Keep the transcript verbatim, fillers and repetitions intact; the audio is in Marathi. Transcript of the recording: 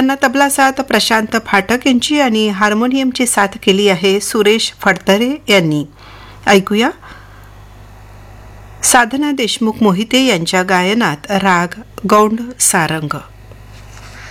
त्यांना तबला साथ प्रशांत फाटक यांची आणि हार्मोनियमची साथ केली आहे सुरेश फडतरे यांनी. ऐकूया साधना देशमुख मोहिते यांच्या गायनात राग गौंड सारंग.